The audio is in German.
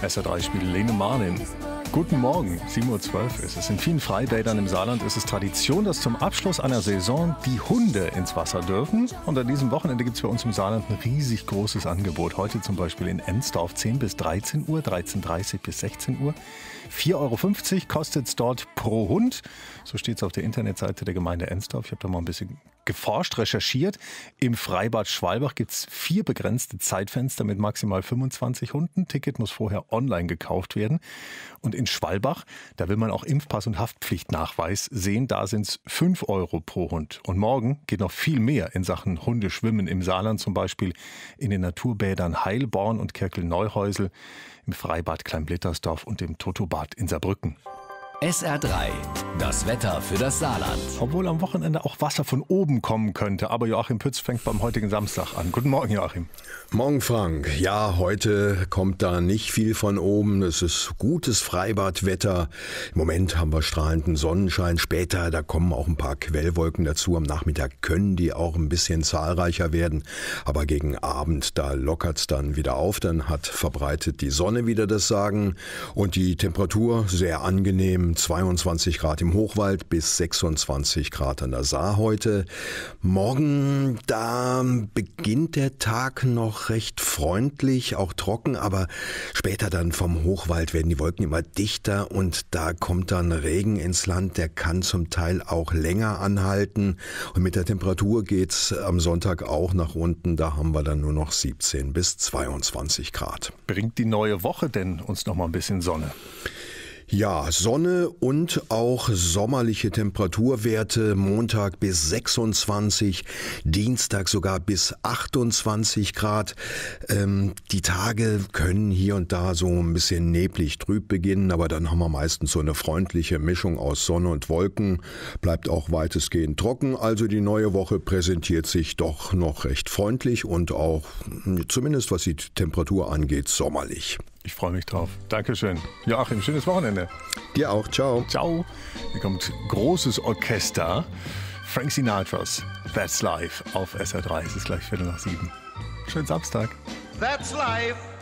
SR3 spielt Lene Marlin. Guten Morgen, 7:12 Uhr ist es. In vielen Freibädern im Saarland ist es Tradition, dass zum Abschluss einer Saison die Hunde ins Wasser dürfen. Und an diesem Wochenende gibt es bei uns im Saarland ein riesig großes Angebot. Heute zum Beispiel in Ensdorf 10 bis 13 Uhr, 13:30 bis 16 Uhr. 4,50 € kostet es dort pro Hund. So steht es auf der Internetseite der Gemeinde Ensdorf. Ich habe da mal ein bisschen geforscht, recherchiert. Im Freibad Schwalbach gibt es 4 begrenzte Zeitfenster mit maximal 25 Hunden. Ticket muss vorher online gekauft werden. Und in Schwalbach, da will man auch Impfpass und Haftpflichtnachweis sehen. Da sind es 5 € pro Hund. Und morgen geht noch viel mehr in Sachen Hundeschwimmen im Saarland, zum Beispiel in den Naturbädern Heilborn und Kerkel-Neuhäusel, im Freibad Kleinblittersdorf und im Totobad in Saarbrücken. SR3, das Wetter für das Saarland. Obwohl am Wochenende auch Wasser von oben kommen könnte. Aber Joachim Pütz fängt beim heutigen Samstag an. Guten Morgen, Joachim. Morgen, Frank. Ja, heute kommt da nicht viel von oben. Es ist gutes Freibadwetter. Im Moment haben wir strahlenden Sonnenschein. Später, da kommen auch ein paar Quellwolken dazu. Am Nachmittag können die auch ein bisschen zahlreicher werden. Aber gegen Abend, da lockert's dann wieder auf. Dann hat verbreitet die Sonne wieder das Sagen. Und die Temperatur sehr angenehm. 22 Grad im Hochwald bis 26 Grad an der Saar heute. Morgen, da beginnt der Tag noch recht freundlich, auch trocken, aber später dann vom Hochwald werden die Wolken immer dichter und da kommt dann Regen ins Land, der kann zum Teil auch länger anhalten und mit der Temperatur geht's am Sonntag auch nach unten, da haben wir dann nur noch 17 bis 22 Grad. Bringt die neue Woche denn uns noch mal ein bisschen Sonne? Ja, Sonne und auch sommerliche Temperaturwerte, Montag bis 26, Dienstag sogar bis 28 Grad. Die Tage können hier und da so ein bisschen neblig trüb beginnen, aber dann haben wir meistens so eine freundliche Mischung aus Sonne und Wolken, bleibt auch weitestgehend trocken. Also die neue Woche präsentiert sich doch noch recht freundlich und auch, zumindest was die Temperatur angeht, sommerlich. Ich freue mich drauf. Dankeschön. Joachim, schönes Wochenende. Dir auch. Ciao. Ciao. Hier kommt großes Orchester. Frank Sinatras That's Life auf SR3. Es ist gleich 7:15. Schönen Samstag. That's life.